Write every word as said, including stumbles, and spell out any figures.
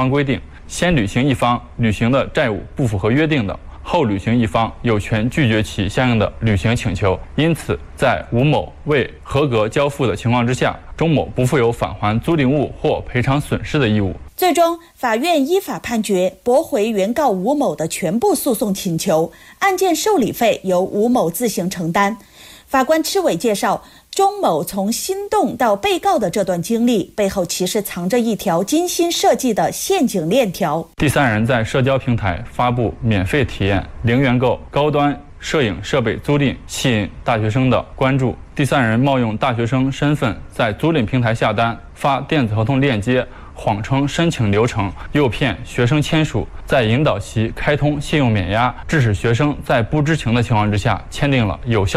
方规定，先履行一方履行的债务不符合约定的，后履行一方有权拒绝其相应的履行请求。因此，在吴某未合格交付的情况之下，钟某不负有返还租赁物或赔偿损失的义务。 最终，法院依法判决驳回原告吴某的全部诉讼请求，案件受理费由吴某自行承担。法官赤伟介绍，钟某从心动到被告的这段经历背后，其实藏着一条精心设计的陷阱链条。 第三人在社交平台发布免费体验零元购高端摄影设备租赁，吸引大学生的关注。第三人冒用大学生身份，在租赁平台下单，发电子合同链接，谎称申请流程，诱骗学生签署，再引导其开通信用免押，致使学生在不知情的情况之下签订了有效